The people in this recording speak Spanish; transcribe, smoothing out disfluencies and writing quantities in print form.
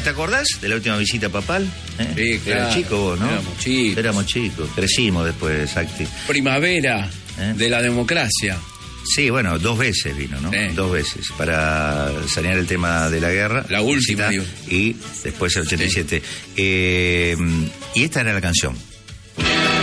¿te acordás de la última visita papal? Sí, claro. Era chico vos, ¿no? Éramos chicos. Crecimos después, Acti. Primavera de la democracia. Sí, bueno, 2 veces vino, ¿no? Sí. 2 veces. Para sanear el tema de la guerra. La última, digo. Y después el 87. Y esta era la canción.